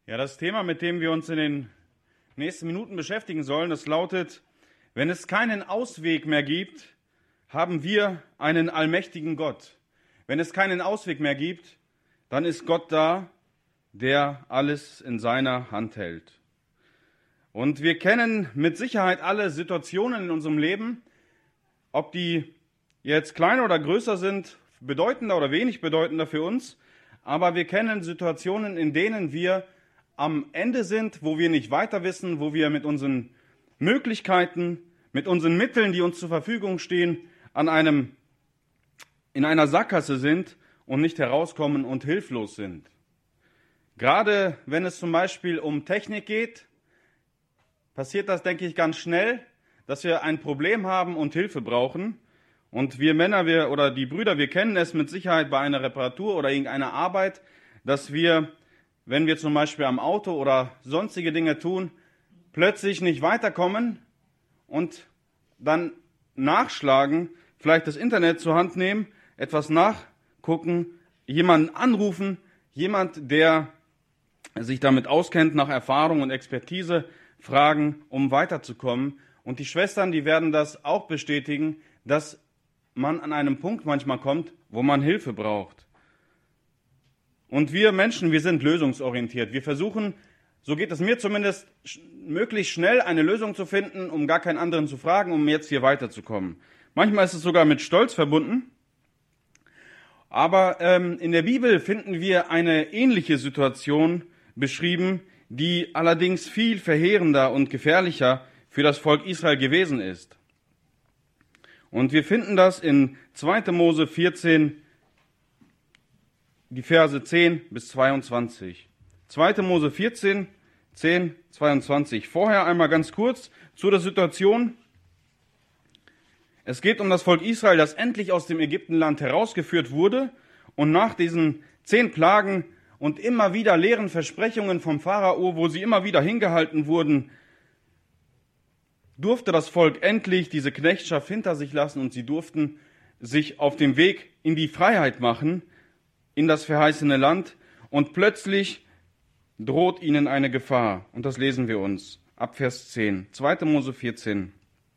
Ja, das Thema, mit dem wir uns in den nächsten Minuten beschäftigen sollen, das lautet: Wenn es keinen Ausweg mehr gibt, haben wir einen allmächtigen Gott. Wenn es keinen Ausweg mehr gibt, dann ist Gott da, der alles in seiner Hand hält. Und wir kennen mit Sicherheit alle Situationen in unserem Leben, ob die jetzt kleiner oder größer sind, bedeutender oder wenig bedeutender für uns, aber wir kennen Situationen, in denen wir am Ende sind, wo wir nicht weiter wissen, wo wir mit unseren Möglichkeiten, mit unseren Mitteln, die uns zur Verfügung stehen, in einer Sackgasse sind und nicht herauskommen und hilflos sind. Gerade wenn es zum Beispiel um Technik geht, passiert das, denke ich, ganz schnell, dass wir ein Problem haben und Hilfe brauchen. Und wir Männer, oder die Brüder, wir kennen es mit Sicherheit bei einer Reparatur oder irgendeiner Arbeit, dass wir, wenn wir zum Beispiel am Auto oder sonstige Dinge tun, plötzlich nicht weiterkommen und dann nachschlagen, vielleicht das Internet zur Hand nehmen, etwas nachgucken, jemanden anrufen, jemand, der sich damit auskennt, nach Erfahrung und Expertise fragen, um weiterzukommen. Und die Schwestern, die werden das auch bestätigen, dass man an einem Punkt manchmal kommt, wo man Hilfe braucht. Und wir Menschen, wir sind lösungsorientiert. Wir versuchen, so geht es mir zumindest, möglichst schnell eine Lösung zu finden, um gar keinen anderen zu fragen, um jetzt hier weiterzukommen. Manchmal ist es sogar mit Stolz verbunden. Aber in der Bibel finden wir eine ähnliche Situation beschrieben, die allerdings viel verheerender und gefährlicher für das Volk Israel gewesen ist. Und wir finden das in 2. Mose 14, die Verse 10 bis 22. 2. Mose 14, 10, 22. Vorher einmal ganz kurz zu der Situation. Es geht um das Volk Israel, das endlich aus dem Ägyptenland herausgeführt wurde und nach diesen 10 Plagen und immer wieder leeren Versprechungen vom Pharao, wo sie immer wieder hingehalten wurden, durfte das Volk endlich diese Knechtschaft hinter sich lassen und sie durften sich auf dem Weg in die Freiheit machen, in das verheißene Land, und plötzlich droht ihnen eine Gefahr. Und das lesen wir uns ab Vers 10, 2. Mose 14.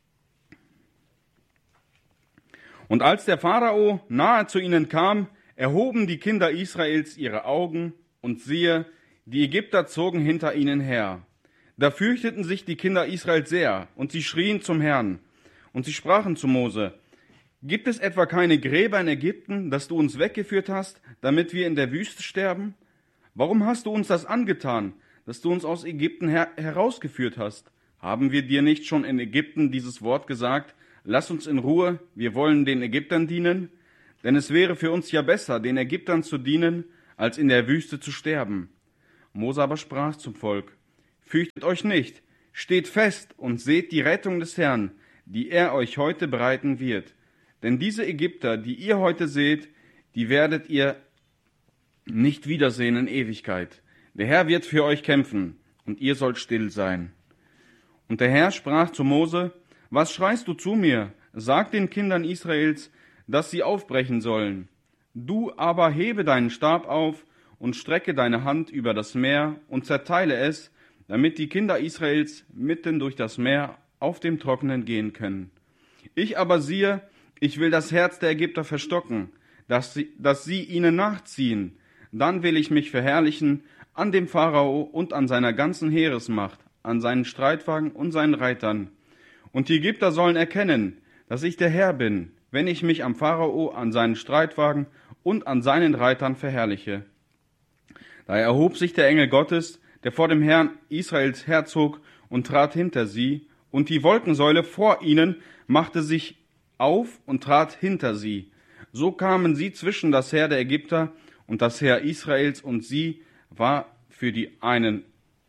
Und als der Pharao nahe zu ihnen kam, erhoben die Kinder Israels ihre Augen, und siehe, die Ägypter zogen hinter ihnen her. Da fürchteten sich die Kinder Israels sehr, und sie schrien zum Herrn. Und sie sprachen zu Mose: Gibt es etwa keine Gräber in Ägypten, dass du uns weggeführt hast, damit wir in der Wüste sterben? Warum hast du uns das angetan, dass du uns aus Ägypten herausgeführt hast? Haben wir dir nicht schon in Ägypten dieses Wort gesagt: Lass uns in Ruhe, wir wollen den Ägyptern dienen? Denn es wäre für uns ja besser, den Ägyptern zu dienen, als in der Wüste zu sterben. Mose aber sprach zum Volk: Fürchtet euch nicht, steht fest und seht die Rettung des Herrn, die er euch heute bereiten wird. Denn diese Ägypter, die ihr heute seht, die werdet ihr nicht wiedersehen in Ewigkeit. Der Herr wird für euch kämpfen, und ihr sollt still sein. Und der Herr sprach zu Mose: Was schreist du zu mir? Sag den Kindern Israels, dass sie aufbrechen sollen. Du aber hebe deinen Stab auf und strecke deine Hand über das Meer und zerteile es, damit die Kinder Israels mitten durch das Meer auf dem Trockenen gehen können. Ich aber siehe, ich will das Herz der Ägypter verstocken, dass sie ihnen nachziehen. Dann will ich mich verherrlichen an dem Pharao und an seiner ganzen Heeresmacht, an seinen Streitwagen und seinen Reitern. Und die Ägypter sollen erkennen, dass ich der Herr bin, wenn ich mich am Pharao, an seinen Streitwagen und an seinen Reitern verherrliche. Da erhob sich der Engel Gottes, der vor dem Herrn Israels herzog, und trat hinter sie, und die Wolkensäule vor ihnen machte sich auf und trat hinter sie. So kamen sie zwischen das Heer der Ägypter und das Heer Israels, und sie war für die einen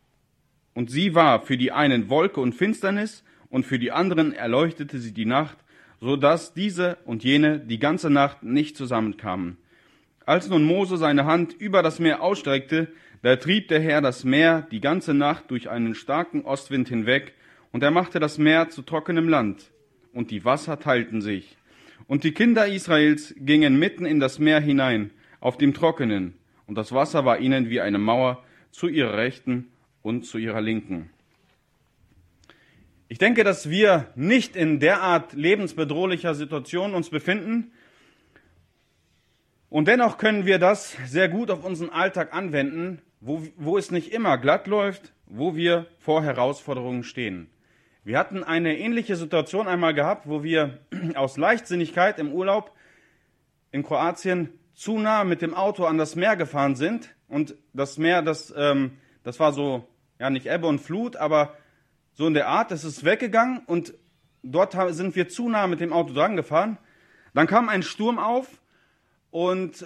Wolke und Finsternis, und für die anderen erleuchtete sie die Nacht, so dass diese und jene die ganze Nacht nicht zusammenkamen. Als nun Mose seine Hand über das Meer ausstreckte, da trieb der Herr das Meer die ganze Nacht durch einen starken Ostwind hinweg, und er machte das Meer zu trockenem Land, und die Wasser teilten sich. Und die Kinder Israels gingen mitten in das Meer hinein, auf dem Trockenen, und das Wasser war ihnen wie eine Mauer zu ihrer Rechten und zu ihrer Linken. Ich denke, dass wir nicht in derart lebensbedrohlicher Situation uns befinden. Und dennoch können wir das sehr gut auf unseren Alltag anwenden, wo es nicht immer glatt läuft, wo wir vor Herausforderungen stehen. Wir hatten eine ähnliche Situation einmal gehabt, wo wir aus Leichtsinnigkeit im Urlaub in Kroatien zu nah mit dem Auto an das Meer gefahren sind. Und das Meer, das war so, ja nicht Ebbe und Flut, aber so in der Art, es ist weggegangen und dort sind wir zu nah mit dem Auto dran gefahren. Dann kam ein Sturm auf und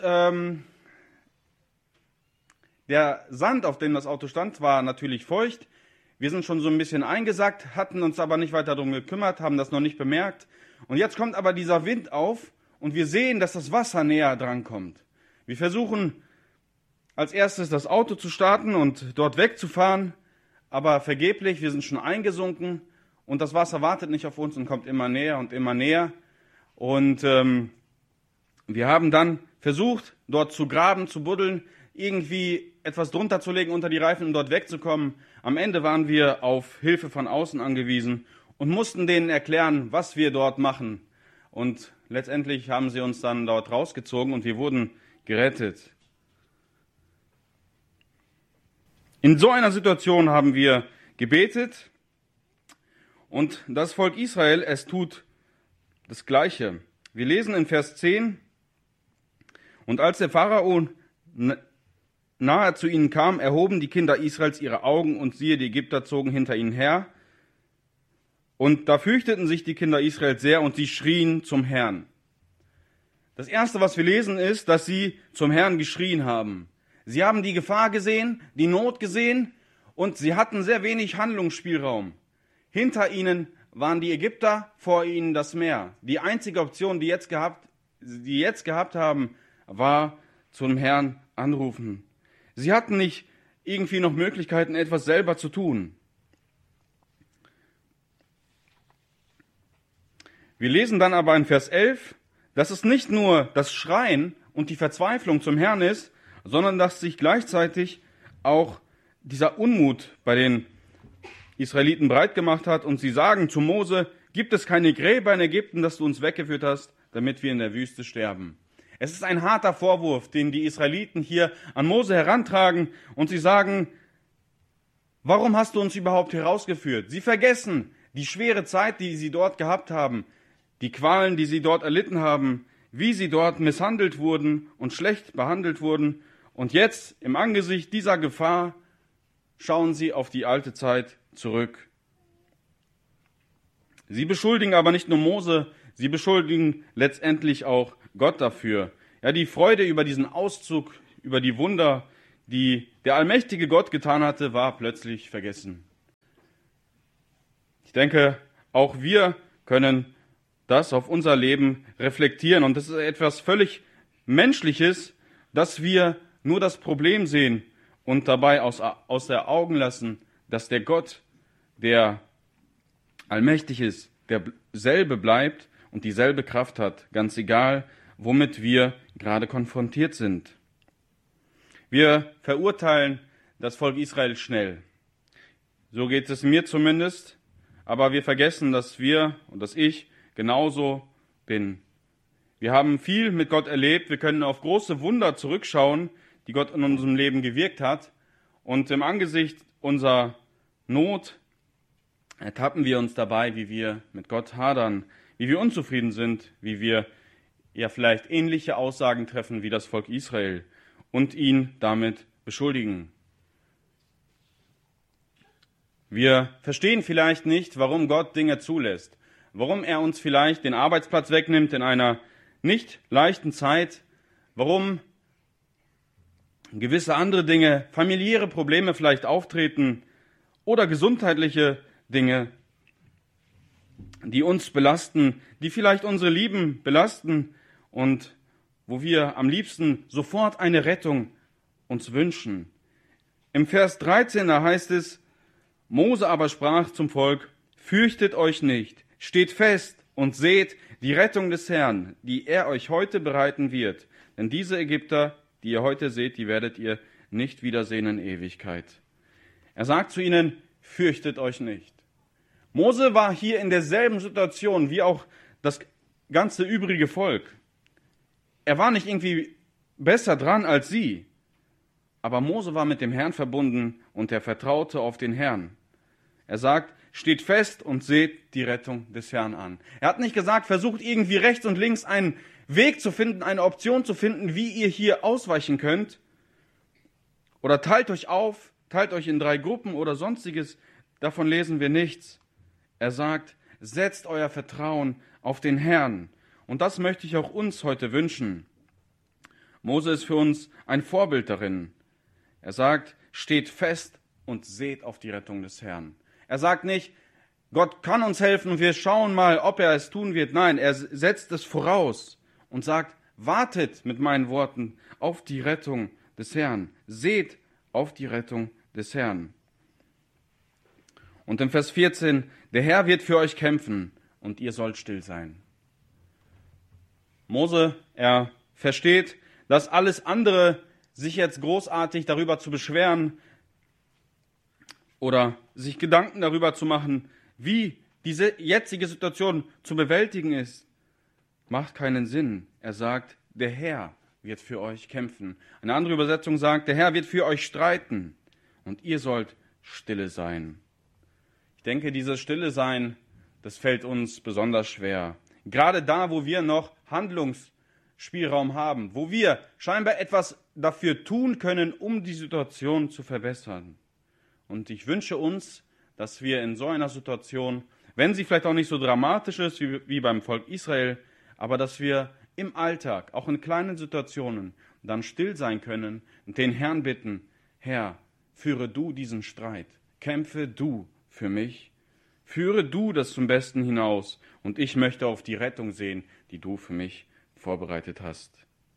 der Sand, auf dem das Auto stand, war natürlich feucht. Wir sind schon so ein bisschen eingesackt, hatten uns aber nicht weiter darum gekümmert, haben das noch nicht bemerkt. Und jetzt kommt aber dieser Wind auf und wir sehen, dass das Wasser näher dran kommt. Wir versuchen als erstes das Auto zu starten und dort wegzufahren, aber vergeblich, wir sind schon eingesunken und das Wasser wartet nicht auf uns und kommt immer näher und immer näher. Und wir haben dann versucht, dort zu graben, zu buddeln, irgendwie etwas drunter zu legen unter die Reifen, um dort wegzukommen. Am Ende waren wir auf Hilfe von außen angewiesen und mussten denen erklären, was wir dort machen. Und letztendlich haben sie uns dann dort rausgezogen und wir wurden gerettet. In so einer Situation haben wir gebetet und das Volk Israel, es tut das Gleiche. Wir lesen in Vers 10, und als der Pharao nahe zu ihnen kam, erhoben die Kinder Israels ihre Augen und siehe, die Ägypter zogen hinter ihnen her. Und da fürchteten sich die Kinder Israels sehr und sie schrien zum Herrn. Das Erste, was wir lesen, ist, dass sie zum Herrn geschrien haben. Sie haben die Gefahr gesehen, die Not gesehen und sie hatten sehr wenig Handlungsspielraum. Hinter ihnen waren die Ägypter, vor ihnen das Meer. Die einzige Option, die jetzt gehabt haben, war zum Herrn anrufen. Sie hatten nicht irgendwie noch Möglichkeiten, etwas selber zu tun. Wir lesen dann aber in Vers 11, dass es nicht nur das Schreien und die Verzweiflung zum Herrn ist, sondern dass sich gleichzeitig auch dieser Unmut bei den Israeliten breit gemacht hat und sie sagen zu Mose, gibt es keine Gräber in Ägypten, dass du uns weggeführt hast, damit wir in der Wüste sterben. Es ist ein harter Vorwurf, den die Israeliten hier an Mose herantragen und sie sagen, warum hast du uns überhaupt herausgeführt? Sie vergessen die schwere Zeit, die sie dort gehabt haben, die Qualen, die sie dort erlitten haben, wie sie dort misshandelt wurden und schlecht behandelt wurden. Und jetzt, im Angesicht dieser Gefahr, schauen sie auf die alte Zeit zurück. Sie beschuldigen aber nicht nur Mose, sie beschuldigen letztendlich auch Gott dafür. Ja, die Freude über diesen Auszug, über die Wunder, die der allmächtige Gott getan hatte, war plötzlich vergessen. Ich denke, auch wir können das auf unser Leben reflektieren. Und das ist etwas völlig Menschliches, dass wir nur das Problem sehen und dabei aus der Augen lassen, dass der Gott, der allmächtig ist, derselbe bleibt und dieselbe Kraft hat, ganz egal, womit wir gerade konfrontiert sind. Wir verurteilen das Volk Israel schnell. So geht es mir zumindest, aber wir vergessen, dass wir und dass ich genauso bin. Wir haben viel mit Gott erlebt, wir können auf große Wunder zurückschauen, die Gott in unserem Leben gewirkt hat. Und im Angesicht unserer Not ertappen wir uns dabei, wie wir mit Gott hadern, wie wir unzufrieden sind, wie wir ja vielleicht ähnliche Aussagen treffen wie das Volk Israel und ihn damit beschuldigen. Wir verstehen vielleicht nicht, warum Gott Dinge zulässt, warum er uns vielleicht den Arbeitsplatz wegnimmt in einer nicht leichten Zeit, warum gewisse andere Dinge, familiäre Probleme vielleicht auftreten oder gesundheitliche Dinge, die uns belasten, die vielleicht unsere Lieben belasten und wo wir am liebsten sofort eine Rettung uns wünschen. Im Vers 13, da heißt es, Mose aber sprach zum Volk, fürchtet euch nicht, steht fest und seht die Rettung des Herrn, die er euch heute bereiten wird. Denn diese Ägypter, die ihr heute seht, die werdet ihr nicht wiedersehen in Ewigkeit. Er sagt zu ihnen, fürchtet euch nicht. Mose war hier in derselben Situation wie auch das ganze übrige Volk. Er war nicht irgendwie besser dran als sie, aber Mose war mit dem Herrn verbunden und er vertraute auf den Herrn. Er sagt, steht fest und seht die Rettung des Herrn an. Er hat nicht gesagt, versucht irgendwie rechts und links einen Weg zu finden, eine Option zu finden, wie ihr hier ausweichen könnt. Oder teilt euch auf, teilt euch in 3 Gruppen oder sonstiges. Davon lesen wir nichts. Er sagt, setzt euer Vertrauen auf den Herrn. Und das möchte ich auch uns heute wünschen. Mose ist für uns ein Vorbild darin. Er sagt, steht fest und seht auf die Rettung des Herrn. Er sagt nicht, Gott kann uns helfen und wir schauen mal, ob er es tun wird. Nein, er setzt es voraus und sagt, wartet mit meinen Worten auf die Rettung des Herrn. Seht auf die Rettung des Herrn. Und im Vers 14, der Herr wird für euch kämpfen und ihr sollt still sein. Mose, er versteht, dass alles andere, sich jetzt großartig darüber zu beschweren oder sich Gedanken darüber zu machen, wie diese jetzige Situation zu bewältigen ist, macht keinen Sinn. Er sagt, der Herr wird für euch kämpfen. Eine andere Übersetzung sagt, der Herr wird für euch streiten und ihr sollt stille sein. Ich denke, dieses Stille sein, das fällt uns besonders schwer. Gerade da, wo wir noch Handlungsspielraum haben, wo wir scheinbar etwas dafür tun können, um die Situation zu verbessern. Und ich wünsche uns, dass wir in so einer Situation, wenn sie vielleicht auch nicht so dramatisch ist wie beim Volk Israel, aber dass wir im Alltag, auch in kleinen Situationen, dann still sein können und den Herrn bitten, Herr, führe du diesen Streit, kämpfe du für mich, führe du das zum Besten hinaus und ich möchte auf die Rettung sehen, die du für mich vorbereitet hast.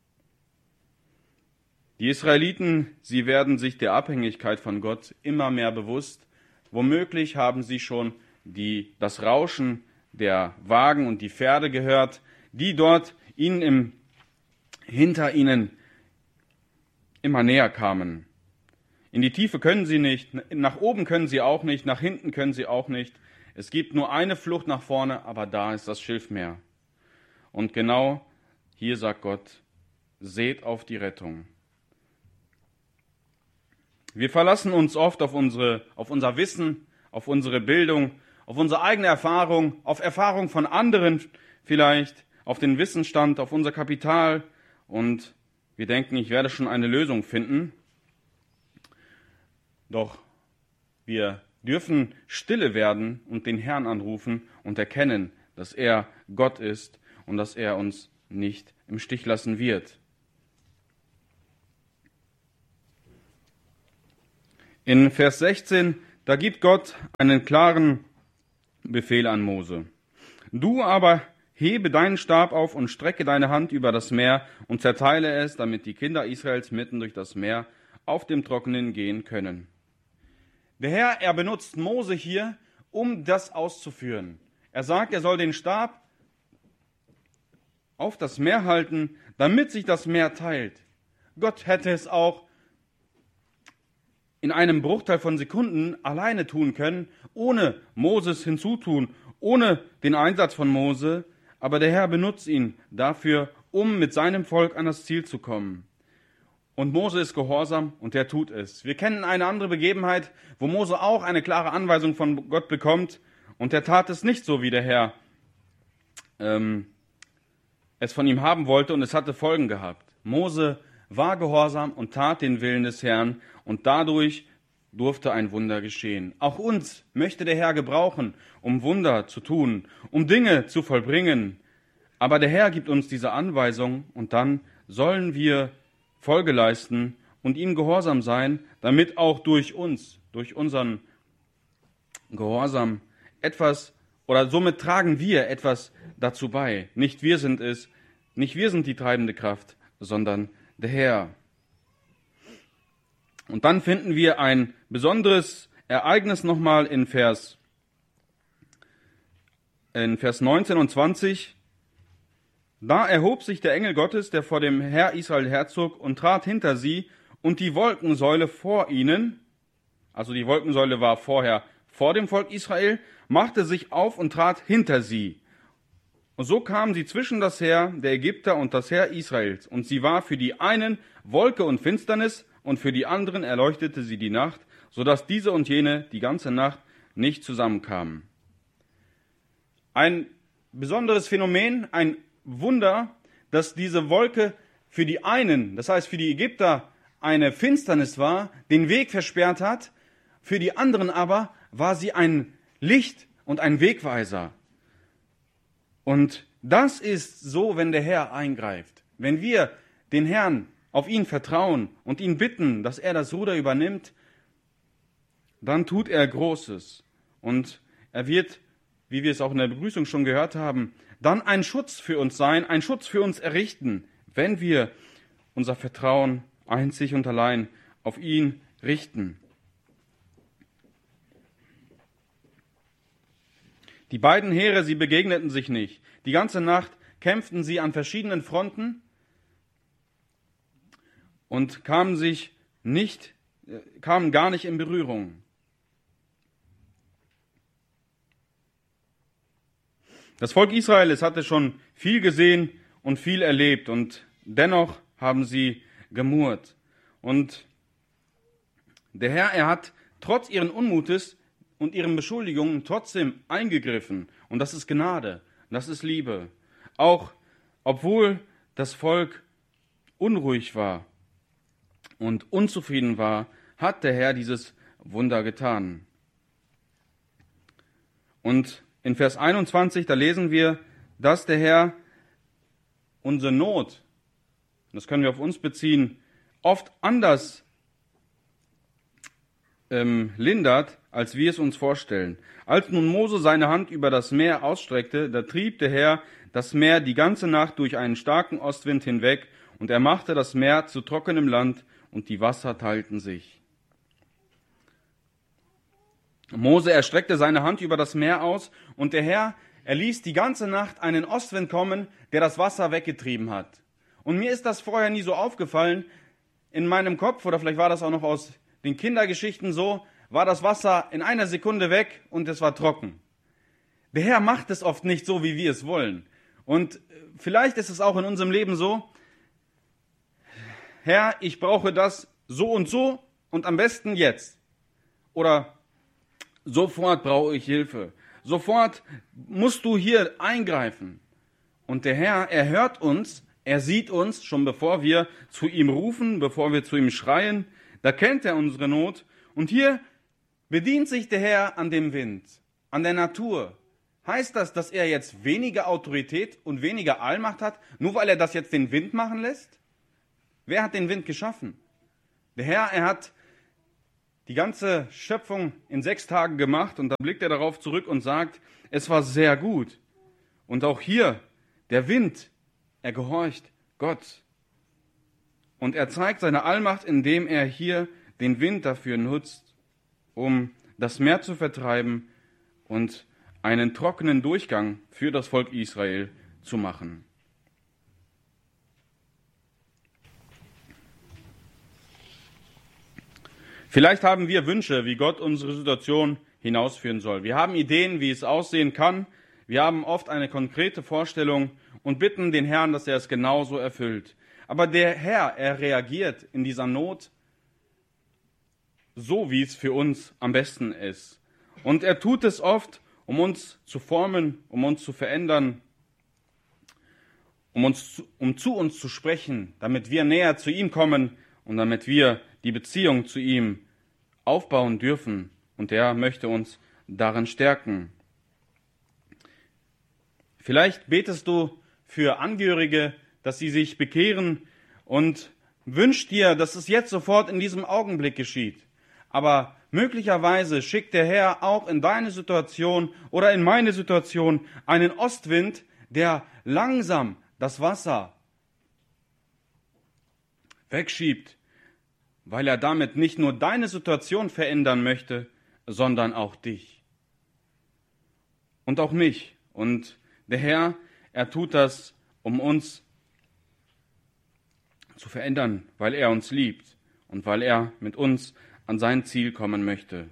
Die Israeliten, sie werden sich der Abhängigkeit von Gott immer mehr bewusst. Womöglich haben sie schon das Rauschen der Wagen und die Pferde gehört, die dort hinter ihnen immer näher kamen. In die Tiefe können sie nicht, nach oben können sie auch nicht, nach hinten können sie auch nicht. Es gibt nur eine Flucht nach vorne, aber da ist das Schilfmeer. Und genau hier sagt Gott, seht auf die Rettung. Wir verlassen uns oft auf unser Wissen, auf unsere Bildung, auf unsere eigene Erfahrung, auf Erfahrung von anderen vielleicht, auf den Wissensstand, auf unser Kapital und wir denken, ich werde schon eine Lösung finden. Doch wir dürfen stille werden und den Herrn anrufen und erkennen, dass er Gott ist und dass er uns nicht im Stich lassen wird. In Vers 16, da gibt Gott einen klaren Befehl an Mose. Du aber hebe deinen Stab auf und strecke deine Hand über das Meer und zerteile es, damit die Kinder Israels mitten durch das Meer auf dem Trockenen gehen können. Der Herr, er benutzt Mose hier, um das auszuführen. Er sagt, er soll den Stab auf das Meer halten, damit sich das Meer teilt. Gott hätte es auch in einem Bruchteil von Sekunden alleine tun können, ohne Moses hinzutun, ohne den Einsatz von Mose, aber der Herr benutzt ihn dafür, um mit seinem Volk an das Ziel zu kommen. Und Mose ist gehorsam und er tut es. Wir kennen eine andere Begebenheit, wo Mose auch eine klare Anweisung von Gott bekommt und er tat es nicht so, wie der Herr es von ihm haben wollte und es hatte Folgen gehabt. Mose war gehorsam und tat den Willen des Herrn und dadurch durfte ein Wunder geschehen. Auch uns möchte der Herr gebrauchen, um Wunder zu tun, um Dinge zu vollbringen. Aber der Herr gibt uns diese Anweisung und dann sollen wir Folge leisten und ihm gehorsam sein, damit auch durch uns, durch unseren Gehorsam etwas, oder somit tragen wir etwas dazu bei. Nicht wir sind es, nicht wir sind die treibende Kraft, sondern der Herr. Und dann finden wir ein besonderes Ereignis nochmal in Vers 19 und 20. Da erhob sich der Engel Gottes, der vor dem Herr Israel herzog, und trat hinter sie und die Wolkensäule vor ihnen, also die Wolkensäule war vorher vor dem Volk Israel, machte sich auf und trat hinter sie. Und so kamen sie zwischen das Heer der Ägypter und das Heer Israels. Und sie war für die einen Wolke und Finsternis, und für die anderen erleuchtete sie die Nacht, so dass diese und jene die ganze Nacht nicht zusammenkamen. Ein besonderes Phänomen, ein Wunder, dass diese Wolke für die einen, das heißt für die Ägypter, eine Finsternis war, den Weg versperrt hat, für die anderen aber war sie ein Licht und ein Wegweiser. Und das ist so, wenn der Herr eingreift. Wenn wir den Herrn auf ihn vertrauen und ihn bitten, dass er das Ruder übernimmt, dann tut er Großes. Und er wird, wie wir es auch in der Begrüßung schon gehört haben, dann ein Schutz für uns sein, ein Schutz für uns errichten, wenn wir unser Vertrauen einzig und allein auf ihn richten. Die beiden Heere, sie begegneten sich nicht. Die ganze Nacht kämpften sie an verschiedenen Fronten und kamen gar nicht in Berührung. Das Volk Israel, es hatte schon viel gesehen und viel erlebt und dennoch haben sie gemurrt. Und der Herr, er hat trotz ihren Unmutes und ihren Beschuldigungen trotzdem eingegriffen. Und das ist Gnade, das ist Liebe. Auch obwohl das Volk unruhig war und unzufrieden war, hat der Herr dieses Wunder getan. Und in Vers 21, da lesen wir, dass der Herr unsere Not, das können wir auf uns beziehen, oft anders lindert, als wir es uns vorstellen. Als nun Mose seine Hand über das Meer ausstreckte, da trieb der Herr das Meer die ganze Nacht durch einen starken Ostwind hinweg, und er machte das Meer zu trockenem Land, und die Wasser teilten sich. Mose erstreckte seine Hand über das Meer aus, und der Herr, er ließ die ganze Nacht einen Ostwind kommen, der das Wasser weggetrieben hat. Und mir ist das vorher nie so aufgefallen. In meinem Kopf, oder vielleicht war das auch noch aus den Kindergeschichten so, war das Wasser in einer Sekunde weg und es war trocken. Der Herr macht es oft nicht so, wie wir es wollen. Und vielleicht ist es auch in unserem Leben so, Herr, ich brauche das so und am besten jetzt. Oder sofort brauche ich Hilfe. Sofort musst du hier eingreifen. Und der Herr, er hört uns, er sieht uns, schon bevor wir zu ihm rufen, bevor wir zu ihm schreien. Da kennt er unsere Not. Und hier bedient sich der Herr an dem Wind, an der Natur. Heißt das, dass er jetzt weniger Autorität und weniger Allmacht hat, nur weil er das jetzt den Wind machen lässt? Wer hat den Wind geschaffen? Der Herr, er hat die ganze Schöpfung in 6 Tagen gemacht, und dann blickt er darauf zurück und sagt, es war sehr gut. Und auch hier, der Wind, er gehorcht Gott. Und er zeigt seine Allmacht, indem er hier den Wind dafür nutzt, um das Meer zu vertreiben und einen trockenen Durchgang für das Volk Israel zu machen. Vielleicht haben wir Wünsche, wie Gott unsere Situation hinausführen soll. Wir haben Ideen, wie es aussehen kann. Wir haben oft eine konkrete Vorstellung und bitten den Herrn, dass er es genauso erfüllt. Aber der Herr, er reagiert in dieser Not so, wie es für uns am besten ist. Und er tut es oft, um uns zu formen, um uns zu verändern, um zu uns zu sprechen, damit wir näher zu ihm kommen und damit wir die Beziehung zu ihm aufbauen dürfen. Und er möchte uns darin stärken. Vielleicht betest du für Angehörige, dass sie sich bekehren, und wünschst dir, dass es jetzt sofort in diesem Augenblick geschieht. Aber möglicherweise schickt der Herr auch in deine Situation oder in meine Situation einen Ostwind, der langsam das Wasser wegschiebt, weil er damit nicht nur deine Situation verändern möchte, sondern auch dich und auch mich. Und der Herr, er tut das, um uns zu verändern, weil er uns liebt. und weil er mit uns an sein Ziel kommen möchte.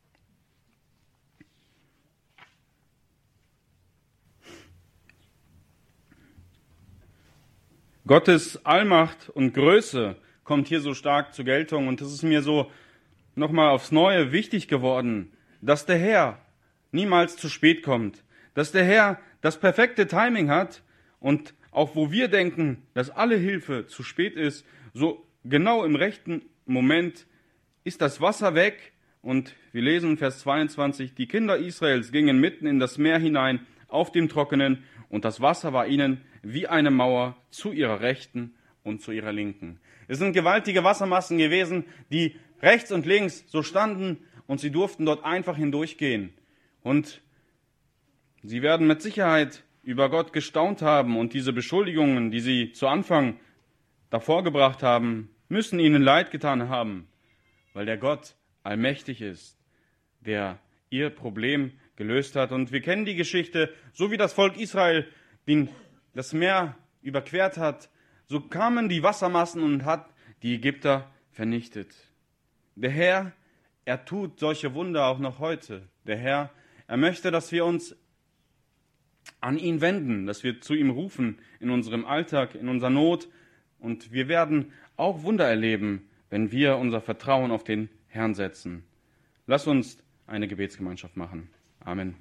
Gottes Allmacht und Größe kommt hier so stark zur Geltung und es ist mir so nochmal aufs Neue wichtig geworden, dass der Herr niemals zu spät kommt, dass der Herr das perfekte Timing hat und auch wo wir denken, dass alle Hilfe zu spät ist, so genau im rechten Moment ist das Wasser weg und wir lesen in Vers 22, die Kinder Israels gingen mitten in das Meer hinein auf dem Trockenen und das Wasser war ihnen wie eine Mauer zu ihrer Rechten und zu ihrer Linken. Es sind gewaltige Wassermassen gewesen, die rechts und links so standen und sie durften dort einfach hindurchgehen. Und sie werden mit Sicherheit über Gott gestaunt haben und diese Beschuldigungen, die sie zu Anfang davor gebracht haben, müssen ihnen leid getan haben, weil der Gott allmächtig ist, der ihr Problem gelöst hat. Und wir kennen die Geschichte, so wie das Volk Israel das Meer überquert hat, so kamen die Wassermassen und hat die Ägypter vernichtet. Der Herr, er tut solche Wunder auch noch heute. Der Herr, er möchte, dass wir uns an ihn wenden, dass wir zu ihm rufen in unserem Alltag, in unserer Not. Und wir werden auch Wunder erleben, wenn wir unser Vertrauen auf den Herrn setzen. Lass uns eine Gebetsgemeinschaft machen. Amen.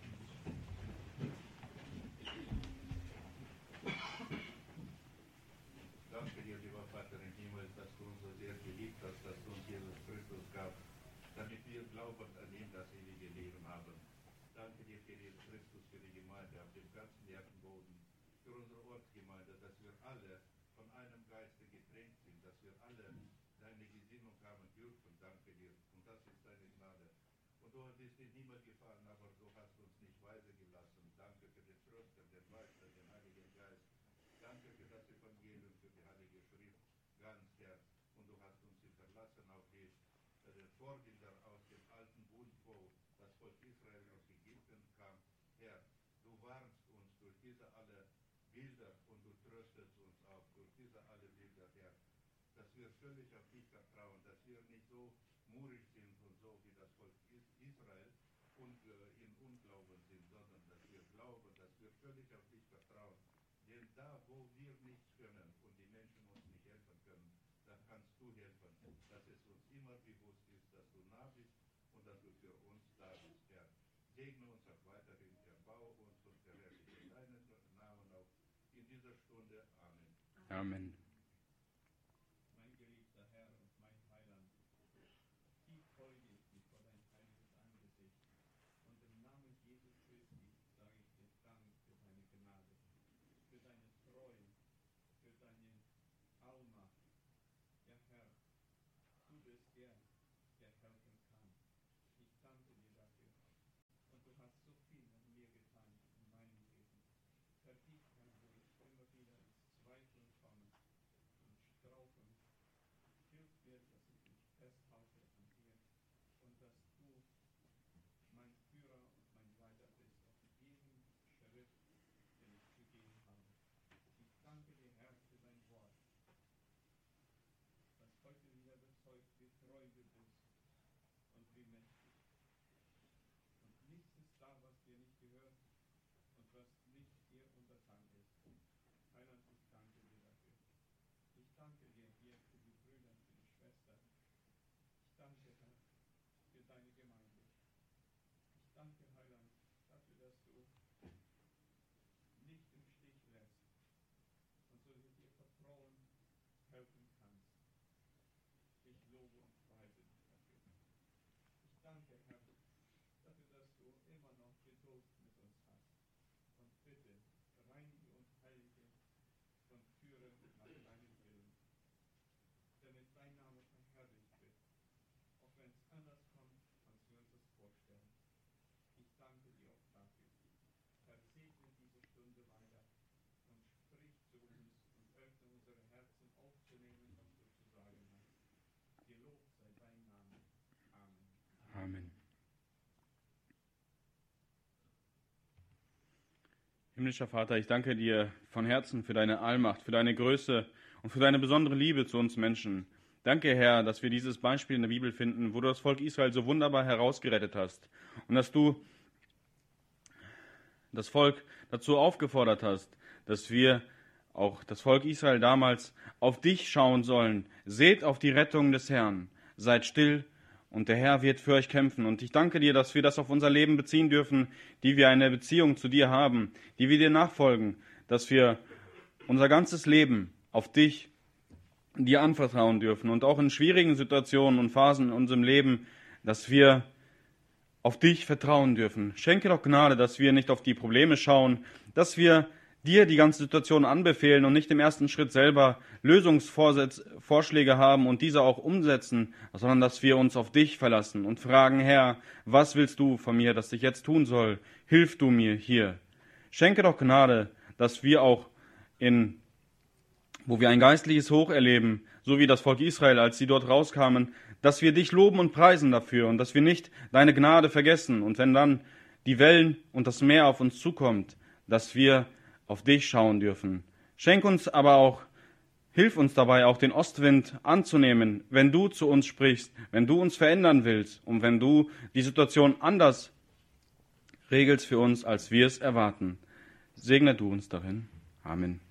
Danke dir, lieber Vater im Himmel, dass du uns so sehr geliebt hast, dass du uns Jesus Christus gab, damit wir glauben an ihn das ewige Leben haben. Danke dir für Jesus Christus, für die Gemeinde auf dem ganzen Erdenboden, für unsere Ortsgemeinde, dass wir alle von einem Geiste getränkt sind, dass wir alle deine Gesinnung haben dürfen. Danke dir. Und das ist deine Gnade. Und du bist in den Himmel gefahren, aber du hast uns nicht weise gelassen. Danke für den Tröster, den Meister, den Heiligen Geist. Danke für das Evangelium, für die Heilige Schrift, ganz Herr. Und du hast uns hinterlassen auch den Vorbinder aus dem alten Bund, wo das Volk Israel aus Ägypten kam. Herr, du warnst uns durch diese alle Bilder und du tröstest uns auch durch diese alle Bilder, Herr, dass wir völlig auf dich vertrauen, dass wir nicht so murig sind und so wie das Volk Israel und in Unglauben sind, sondern dass wir glauben, dass wir völlig auf dich vertrauen. Denn da, wo wir nichts können und die Menschen uns nicht helfen können, dann kannst du helfen, dass es uns immer bewusst ist, dass du nah bist und dass du für uns da bist, Herr. Segne uns auch weiterhin, erbaue uns und verherrliche deinen Namen auch in dieser Stunde. Amen. Amen. Mein geliebter Herr und mein Heiland, tief beuge ich mich vor dein heiliges Angesicht und im Namen Jesus Christi sage ich dir Dank für deine Gnade, für deine Treue, für deine Allmacht. Ja, Herr, du bist der helfen kann. Ich danke dir dafür. Und du hast so viel an mir getan in meinem Leben. Vergib, Herr, wo ich immer wieder ins Zweifeln komme und straucheln. Hilf mir, dass ich mich festhalte an dir und dass du mein Führer und mein Leiter bist auf jedem Schritt, den ich zu gehen habe. Ich danke dir, Herr, für dein Wort, das heute wieder bezeugt, wie treu du bist und wie mächtig. Und nichts ist da, was dir nicht gehört und was nicht dir untertan ist. Heiland, ich danke dir dafür. Ich danke dir hier für die Brüder, für die Schwestern. Ich danke, Herr, für deine Gemeinde. Ich danke, Heiland, dafür, dass du nicht im Stich lässt und so wir dir vertrauen, helfen kannst. Ich lobe und preise dich dafür. Ich danke, Herr, dafür, dass du immer noch Geduld mit uns hast. Und bitte, reinige und heilige und führe nach deinem Willen, damit dein Name verherrlicht wird. Auch wenn es anders kommt, als wir uns das vorstellen. Ich danke dir auch dafür. Herr, segne diese Stunde weiter und sprich zu uns und öffne unsere Herzen aufzunehmen, was du zu sagen hast. Gelobt sei dein Name. Amen. Amen. Himmlischer Vater, ich danke dir von Herzen für deine Allmacht, für deine Größe und für deine besondere Liebe zu uns Menschen. Danke, Herr, dass wir dieses Beispiel in der Bibel finden, wo du das Volk Israel so wunderbar herausgerettet hast und dass du das Volk dazu aufgefordert hast, dass wir, auch das Volk Israel damals, auf dich schauen sollen. Seht auf die Rettung des Herrn, seid still und der Herr wird für euch kämpfen. Und ich danke dir, dass wir das auf unser Leben beziehen dürfen, die wir eine Beziehung zu dir haben, die wir dir nachfolgen, dass wir unser ganzes Leben auf dich, dir anvertrauen dürfen und auch in schwierigen Situationen und Phasen in unserem Leben, dass wir auf dich vertrauen dürfen. Schenke doch Gnade, dass wir nicht auf die Probleme schauen, dass wir dir die ganze Situation anbefehlen und nicht im ersten Schritt selber Lösungsvorschläge haben und diese auch umsetzen, sondern dass wir uns auf dich verlassen und fragen, Herr, was willst du von mir, dass ich jetzt tun soll? Hilf du mir hier. Schenke doch Gnade, dass wir auch wo wir ein geistliches Hoch erleben, so wie das Volk Israel, als sie dort rauskamen, dass wir dich loben und preisen dafür und dass wir nicht deine Gnade vergessen und wenn dann die Wellen und das Meer auf uns zukommt, dass wir auf dich schauen dürfen. Schenk uns aber auch, hilf uns dabei auch den Ostwind anzunehmen, wenn du zu uns sprichst, wenn du uns verändern willst und wenn du die Situation anders regelst für uns, als wir es erwarten. Segne du uns darin. Amen.